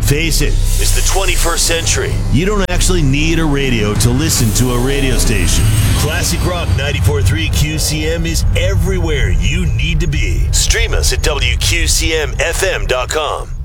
Face it, it's the 21st century. You don't actually need a radio to listen to a radio station. Classic Rock 94.3 QCM is everywhere you need to be. Stream us at WQCMFM.com.